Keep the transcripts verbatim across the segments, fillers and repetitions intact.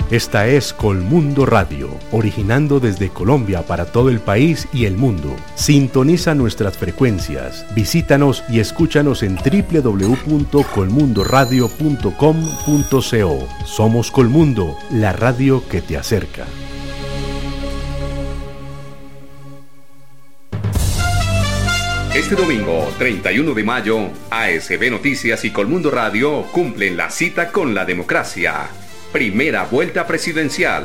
Esta es Colmundo Radio, originando desde Colombia para todo el país y el mundo. Sintoniza nuestras frecuencias, visítanos y escúchanos en doble u doble u doble u punto colmundo radio punto com punto co. Somos Colmundo, la radio que te acerca. Este domingo, treinta y uno de mayo, A S B Noticias y Colmundo Radio cumplen la cita con la democracia. Primera vuelta presidencial.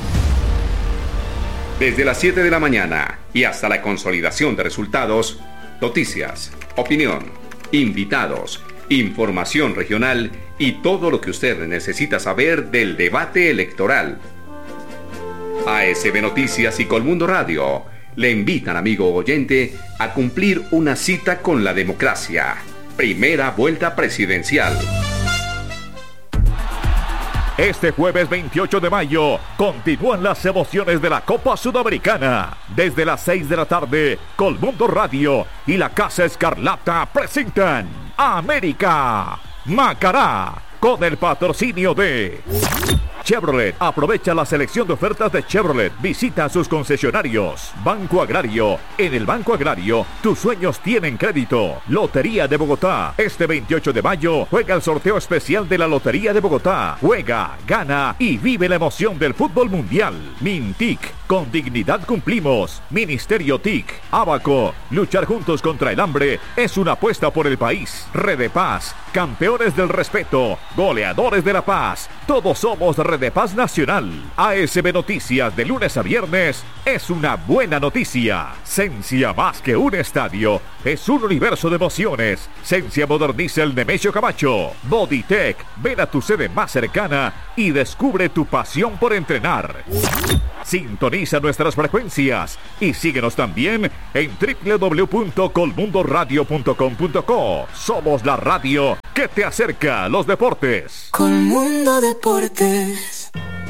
Desde las siete de la mañana y hasta la consolidación de resultados, noticias, opinión, invitados, información regional y todo lo que usted necesita saber del debate electoral. A S B Noticias y Colmundo Radio le invitan, amigo oyente, a cumplir una cita con la democracia. Primera vuelta presidencial. Este jueves veintiocho de mayo continúan las emociones de la Copa Sudamericana. Desde las seis de la tarde, Colmundo Radio y la Casa Escarlata presentan América Macará con el patrocinio de Chevrolet. Aprovecha la selección de ofertas de Chevrolet. Visita sus concesionarios. Banco Agrario. En el Banco Agrario, tus sueños tienen crédito. Lotería de Bogotá. Este veintiocho de mayo, juega el sorteo especial de la Lotería de Bogotá. Juega, gana y vive la emoción del fútbol mundial. Mintic. Con dignidad cumplimos. Ministerio T I C. Abaco. Luchar juntos contra el hambre es una apuesta por el país. Red Paz. Campeones del respeto. Goleadores de la paz. Todos somos Red de Paz Nacional. A S B Noticias de lunes a viernes es una buena noticia. Sencia, más que un estadio, es un universo de emociones. Sencia moderniza el Nemesio Camacho. Bodytech, ven a tu sede más cercana y descubre tu pasión por entrenar. Sintoniza nuestras frecuencias y síguenos también en doble u doble u doble u punto colmundo radio punto com punto co. Somos la radio que te acerca a los deportes. Colmundo Deportes.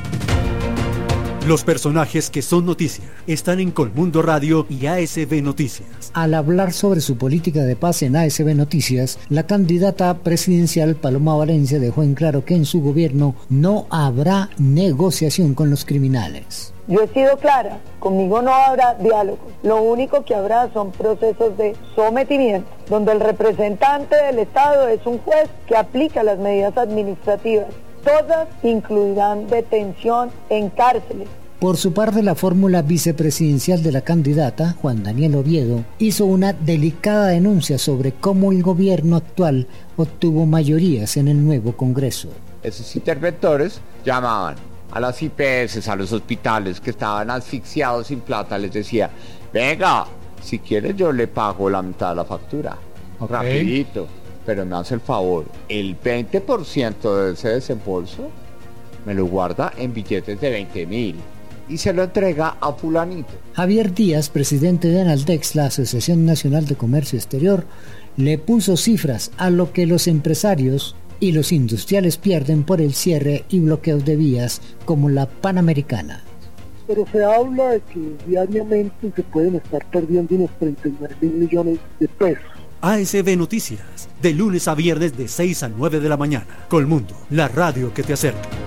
Los personajes que son noticia están en Colmundo Radio y A S B Noticias. Al hablar sobre su política de paz en A S B Noticias, la candidata presidencial Paloma Valencia dejó en claro que en su gobierno no habrá negociación con los criminales. Yo he sido clara, conmigo no habrá diálogo, lo único que habrá son procesos de sometimiento, donde el representante del Estado es un juez que aplica las medidas administrativas. Todas incluirán detención en cárceles. Por su parte, la fórmula vicepresidencial de la candidata, Juan Daniel Oviedo, hizo una delicada denuncia sobre cómo el gobierno actual obtuvo mayorías en el nuevo Congreso. Esos interventores llamaban a las I P S, a los hospitales que estaban asfixiados sin plata, les decía, venga, si quieres yo le pago la mitad de la factura, okay, rapidito, pero me hace el favor, el veinte por ciento de ese desembolso me lo guarda en billetes de veinte mil y se lo entrega a fulanito. Javier Díaz, presidente de Analdex, la Asociación Nacional de Comercio Exterior, le puso cifras a lo que los empresarios y los industriales pierden por el cierre y bloqueos de vías como la Panamericana. Pero se habla de que diariamente se pueden estar perdiendo unos treinta y nueve mil millones de pesos. A S B Noticias, de lunes a viernes de seis a nueve de la mañana. Colmundo, la radio que te acerca.